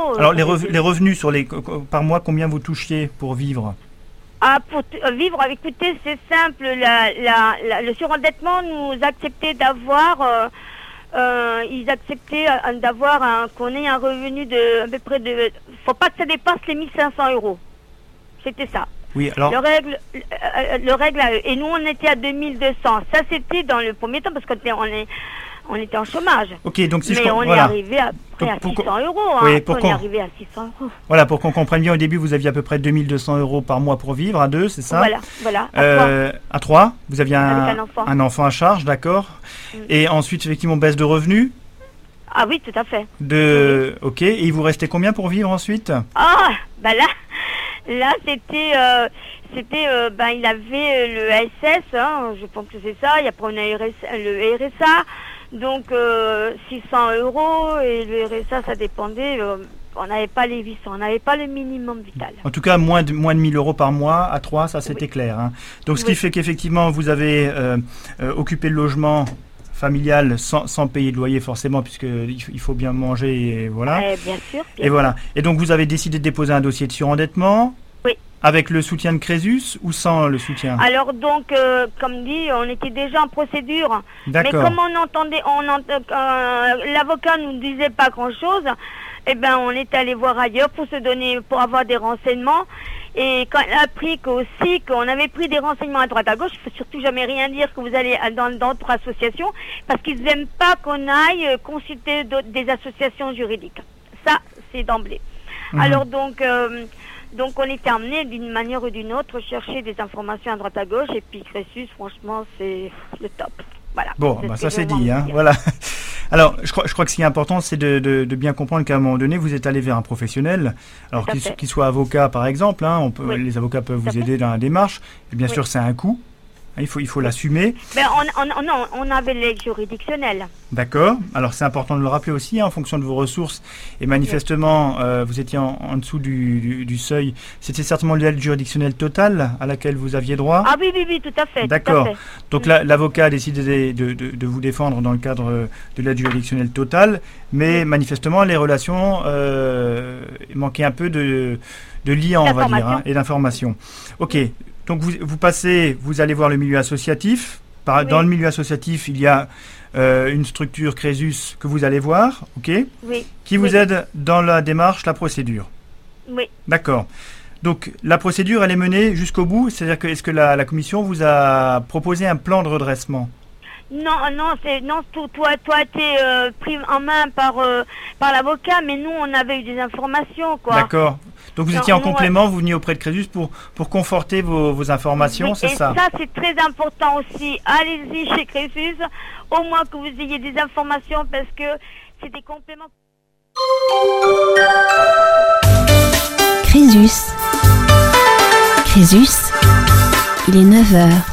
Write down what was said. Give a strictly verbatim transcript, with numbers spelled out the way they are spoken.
euros. Alors les, rev- les revenus sur les par mois, combien vous touchiez pour vivre? Ah, pour t- euh, vivre, écoutez, c'est simple. La, la, la, le surendettement nous acceptait d'avoir, euh, euh, ils acceptaient euh, d'avoir un, qu'on ait un revenu de à peu près de, faut pas que ça dépasse les mille cinq cents euros. C'était ça. Oui, alors. Le règle, euh, le règle à eux. Et nous, on était à deux mille deux cents. Ça, c'était dans le premier temps parce qu'on était, on est, on était en chômage. Ok, donc si Mais je on voilà. est arrivé à près à pour six cents qu'on- euros. Hein. Oui, Après, pour on qu'on- est arrivé à six cents euros. Voilà, pour qu'on comprenne bien, au début, vous aviez à peu près deux mille deux cents euros par mois pour vivre, à deux, c'est ça? Voilà, voilà. À Euh, à trois, vous aviez un, Avec un enfant. un enfant à charge, d'accord. Mm. Et ensuite, effectivement, baisse de revenus. Ah oui, tout à fait. De... Ok, et il vous restait combien pour vivre ensuite? Ah, bah là, là c'était, euh, c'était, euh, ben il avait euh, le A S S, hein, je pense que c'est ça. Et après on a R S, le R S A, donc euh, six cents euros et le R S A ça dépendait. Euh, on n'avait pas les huit cents, on n'avait pas le minimum vital. En tout cas, moins de, moins de mille euros par mois à trois, ça c'était Oui. clair. Hein. Donc ce Oui. qui fait qu'effectivement, vous avez euh, euh, occupé le logement familial sans, sans payer de loyer forcément, puisqu'il il faut bien manger et voilà. Eh, bien sûr. Bien Et voilà. Et donc vous avez décidé de déposer un dossier de surendettement. Oui. Avec le soutien de Crésus ou sans le soutien? Alors donc, euh, comme dit, on était déjà en procédure. Mais D'accord. comme on entendait, on ent- euh, l'avocat nous disait pas grand-chose, eh ben on est allé voir ailleurs pour se donner, pour avoir des renseignements. Et quand elle a appris qu'aussi qu'on avait pris des renseignements à droite à gauche, il faut surtout jamais rien dire que vous allez dans d'autres associations, parce qu'ils n'aiment pas qu'on aille euh, consulter d'autres- des associations juridiques. Ça, c'est d'emblée. Mhm. Alors donc, euh, donc on était amené d'une manière ou d'une autre chercher des informations à droite à gauche, et puis Crésus, franchement, c'est le top. Voilà. Bon, C'est bah ce ça que c'est je veux dit. en Hein, dire. voilà. Alors, je crois, je crois que ce qui est important, c'est de, de, de bien comprendre qu'à un moment donné, vous êtes allé vers un professionnel, alors Tout à qu'il fait. qu'il soit avocat par exemple, hein, on peut, Oui. les avocats peuvent Tout à vous fait. aider dans la démarche, et bien Oui. sûr c'est un coût, hein, il faut, il faut l'assumer, Ben, on, on, non, on avait l'aide juridictionnelle. d'accord. Alors c'est important de le rappeler aussi, hein, en fonction de vos ressources, et manifestement euh, vous étiez en, en dessous du, du, du seuil, c'était certainement l'aide juridictionnelle totale à laquelle vous aviez droit. Ah oui, oui, oui, tout à fait. tout à D'accord. fait. Donc là, l'avocat a décidé de, de, de vous défendre dans le cadre de l'aide juridictionnelle totale, mais manifestement, les relations euh, manquaient un peu de, de lien, on va dire, hein, et d'information. Ok, donc vous, vous passez, vous allez voir le milieu associatif. Par, Oui. Dans le milieu associatif, il y a euh, une structure Crésus que vous allez voir, ok, Oui, qui vous Oui. aide dans la démarche, la procédure. oui. D'accord. Donc la procédure, elle est menée jusqu'au bout. C'est-à-dire que est-ce que la, la commission vous a proposé un plan de redressement? Non, non, c'est non, tout, toi, toi, t'es euh, pris en main par euh, par l'avocat, mais nous, on avait eu des informations, quoi. D'accord. Donc vous Non, étiez en nous, complément, vous veniez auprès de Crésus pour, pour conforter vos, vos informations, Oui, c'est et ça? ça, c'est très important aussi. Allez-y chez Crésus, au moins que vous ayez des informations, parce que c'est des compléments. Crésus. Crésus, il est neuf heures.